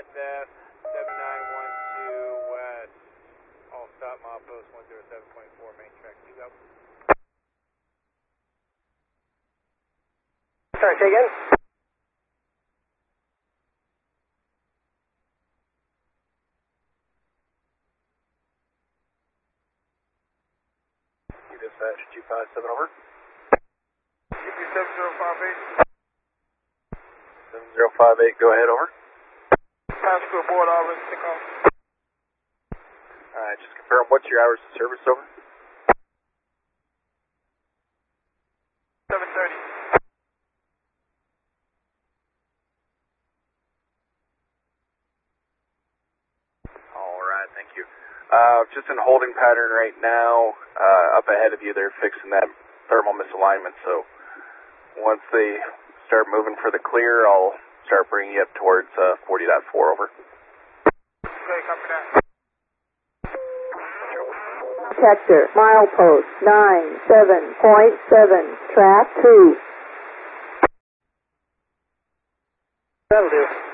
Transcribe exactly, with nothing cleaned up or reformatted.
S F seven nine one two West. All stop milepost one zero seven point four main track. You go. Sorry, say again? Dispatch two five seven over. G P seven zero five eight. seven zero five eight, go ahead, over. Pass to aboard, Auburn, take off. Alright, just confirm, what's your hours of service, over? seven thirty. Alright, thank you. Uh, just in holding pattern right now, uh, up ahead of you, they're fixing that thermal misalignment, so once they start moving for the clear, I'll start bringing you up towards uh, forty point four, over. Okay, copy that. Sector, milepost nine seven point seven, track two. That'll do.